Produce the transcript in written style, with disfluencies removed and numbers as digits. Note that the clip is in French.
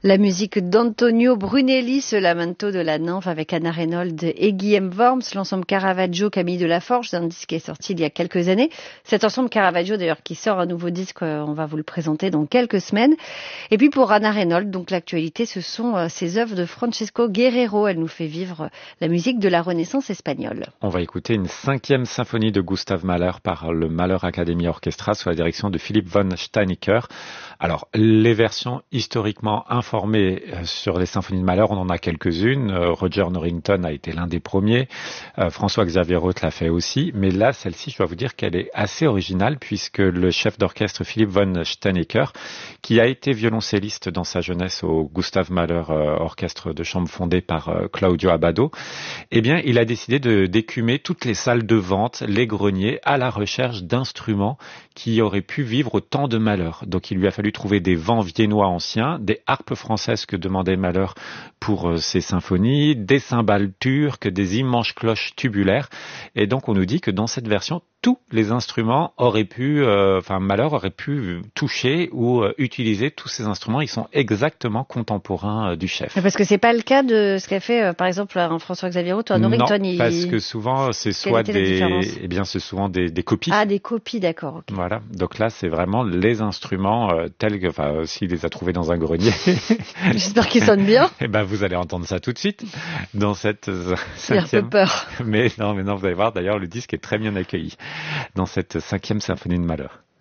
La musique d'Antonio Brunelli, ce lamento de la nymphe avec Anna Reynold et Guillaume Worms, l'ensemble Caravaggio, Camille Delaforge, c'est un disque qui est sorti il y a quelques années. Cet ensemble Caravaggio d'ailleurs qui sort un nouveau disque, on va vous le présenter dans quelques semaines. Et puis pour Anna Reynold, donc l'actualité, ce sont ces œuvres de Francesco Guerrero. Elle nous fait vivre la musique de la Renaissance espagnole. On va écouter une 5e symphonie de Gustav Mahler par le Mahler Academy Orchestra sous la direction de Philipp von Steinecker. Alors, les versions historiquement informées sur les symphonies de Mahler, on en a quelques-unes. Roger Norrington a été l'un des premiers. François-Xavier Roth l'a fait aussi. Mais là, celle-ci, je dois vous dire qu'elle est assez originale puisque le chef d'orchestre Philipp von Steinecker, qui a été violoncelliste dans sa jeunesse au Gustav Mahler orchestre de chambre fondé par Claudio Abbado, eh bien, il a décidé d'écumer toutes les salles de vente, les greniers, à la recherche d'instruments qui auraient pu vivre autant de Mahler. Donc, il lui a fallu trouver des vents viennois anciens, des harpes françaises que demandait Mahler pour ses symphonies, des cymbales turques, des immenses cloches tubulaires. Et donc, on nous dit que dans cette version, tous les instruments auraient pu, Mahler aurait pu toucher ou utiliser tous ces instruments. Ils sont exactement contemporains du chef. Parce que c'est pas le cas de ce qu'a fait, par exemple, François-Xavier Roth ou Norrington. Non, parce que souvent, c'est soit c'est souvent des copies. Ah, des copies, d'accord. Okay. Voilà. Donc là, c'est vraiment les instruments tels que, s'il les a trouvés dans un grenier. J'espère qu'ils sonnent bien. Eh ben, vous allez entendre ça tout de suite dans cette 5e. J'ai un peu peur. Mais non, vous allez voir. D'ailleurs, le disque est très bien accueilli dans cette 5e symphonie de Mahler.